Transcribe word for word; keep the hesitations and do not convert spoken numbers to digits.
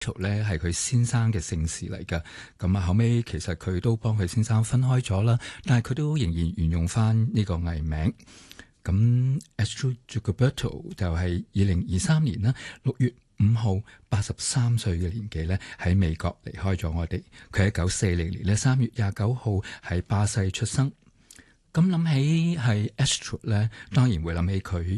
咧係佢先生嘅姓氏嚟㗎，咁啊後尾其實佢都幫佢先生分開咗啦，但係佢都仍然沿用翻呢個藝名。咁 Astrud Gilberto 就係二零二三年啦，六月五號八十三歲嘅年紀咧，喺美國離開咗我哋。佢喺一九四零年咧三月廿九號喺巴西出生。咁諗起係 Astrud 咧，當然會諗起佢